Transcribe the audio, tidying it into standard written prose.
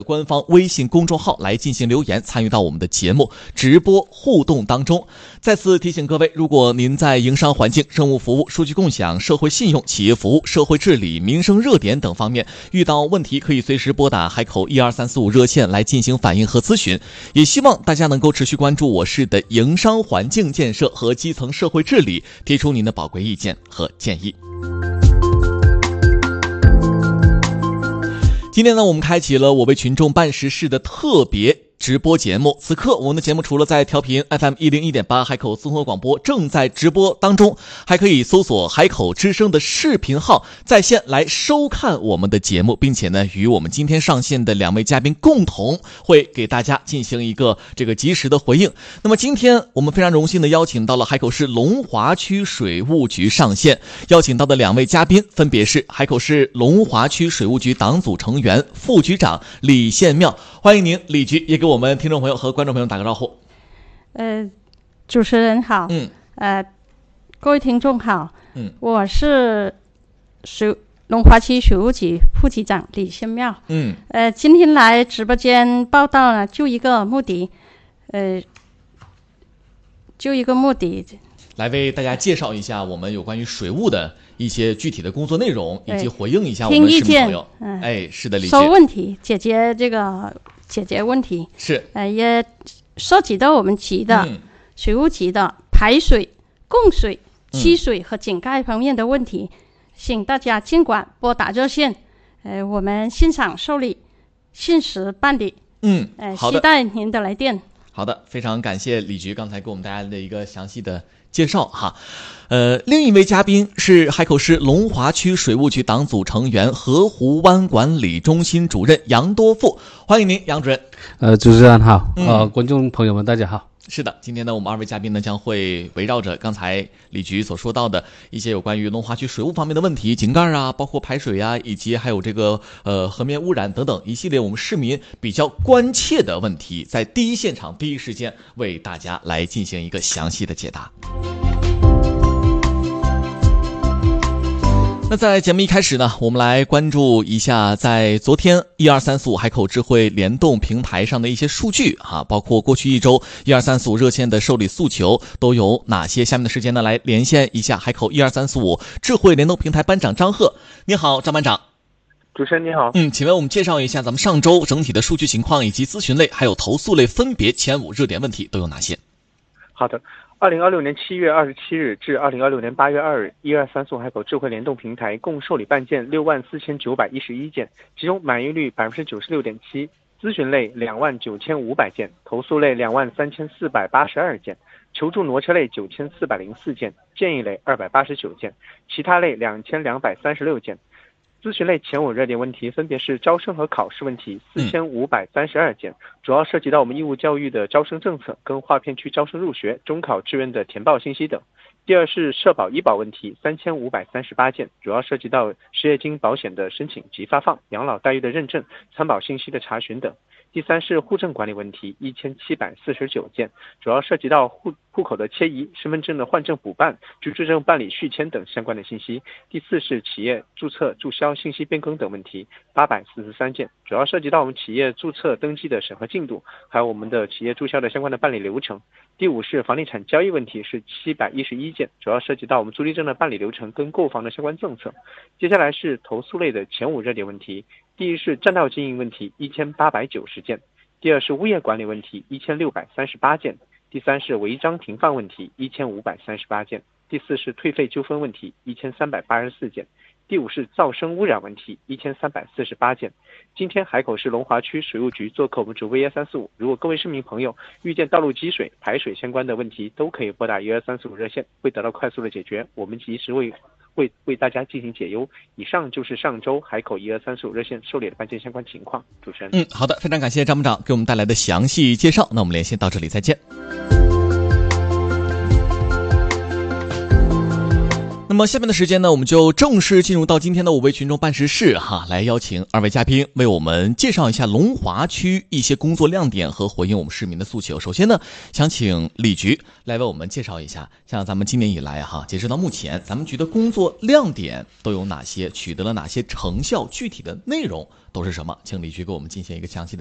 官方微信公众号来进行留言，参与到我们的节目直播互动当中。再次提醒各位，如果您在营商环境、政务服务、数据共享、社会信用、企业服务、社会治理、民生热点等方面遇到问题，可以随时拨打海口12345热线来进行反映和咨询。也希望大家能够持续关注我市的营商环境建设和基层社会治理，提出您的宝贵意见和建议。今天呢，我们开启了我为群众办实事的特别直播节目。此刻我们的节目除了在调频 FM101.8 海口综合广播正在直播当中，还可以搜索海口之声的视频号在线来收看我们的节目，并且呢，与我们今天上线的2位嘉宾共同会给大家进行一个及时的回应。那么今天我们非常荣幸的邀请到了海口市龙华区水务局上线，邀请到的2位嘉宾分别是海口市龙华区水务局党组成员、副局长李宪妙。欢迎您，李局，也给我们听众朋友和观众朋友打个招呼。 主持人好，各位听众好，我是龙华区水务局副局长李宪妙。今天来直播间报道呢，就一个目的， 来为大家介绍一下我们有关于水务的一些具体的工作内容，以及回应一下我们市民朋友。是的，李局。 收问题，解决问题， 是也涉及到我们局的水务局的排水、供水、蓄水和井盖方面的问题，请大家尽管拨打热线，我们现场受理，限时办理。 好的， 期待您的来电。 好的，非常感谢李局刚才给我们大家的一个详细的介绍哈。另一位嘉宾是海口市龙华区水务局党组成员、河湖湾管理中心主任杨多富，欢迎您，杨主任。 主持人好，观众朋友们大家好。 是的，今天呢，我们2位嘉宾呢将会围绕着刚才李局所说到的一些有关于龙华区水务方面的问题，井盖啊，包括排水啊，以及还有河面污染等等一系列我们市民比较关切的问题，在第一现场、第一时间为大家来进行一个详细的解答。那在节目一开始呢，我们来关注一下在昨天12345海口智慧联动平台上的一些数据包括过去一周12345热线的受理诉求都有哪些。下面的时间呢，来连线一下海口12345智慧联动平台班长张贺。你好，张班长。 主持人你好。 请问我们介绍一下咱们上周整体的数据情况，以及咨询类还有投诉类分别前5热点问题都有哪些？ 好的。2026年7月27日至2026年8月2日，12345海口智慧联动平台共受理办件64911件，其中满意率96.7%，咨询类29500件，投诉类23482件，求助挪车类9404件，建议类289件，其他类2236件。咨询类前5热点问题分别是招生和考试问题4532件，主要涉及到我们义务教育的招生政策跟划片区招生入学、中考志愿的填报信息等。第二是社保医保问题3538件，主要涉及到失业金保险的申请及发放、养老待遇的认证、参保信息的查询等。第三是户政管理问题1749件，主要涉及到户口的迁移、身份证的换证补办、居住证办理续签等相关的信息。第四是企业注册注销信息变更等问题843件，主要涉及到我们企业注册登记的审核进度，还有我们的企业注销的相关的办理流程。第五是房地产交易问题是711件，主要涉及到我们租赁证的办理流程跟购房的相关政策。接下来是投诉类的前5热点问题，第一是占道经营问题1890件，第二是物业管理问题1638件，第三是违章停放问题1538件，第四是退费纠纷问题1384件，第五是噪声污染问题1348件。今天海口市龙华区水务局做客我们直播12345，如果各位市民朋友遇见道路积水、排水相关的问题，都可以拨打12345热线，会得到快速的解决，我们及时为大家进行解忧。以上就是上周海口12345热线受理的办件相关情况。主持人， 好的，非常感谢张班长给我们带来的详细介绍。那我们连线到这里，再见。 那么下面的时间呢，我们就正式进入到今天的5位群众办实事来邀请2位嘉宾为我们介绍一下龙华区一些工作亮点和回应我们市民的诉求。首先呢，想请李局来为我们介绍一下，像咱们今年以来截止到目前，咱们局的工作亮点都有哪些，取得了哪些成效，具体的内容都是什么？请李局给我们进行一个详细的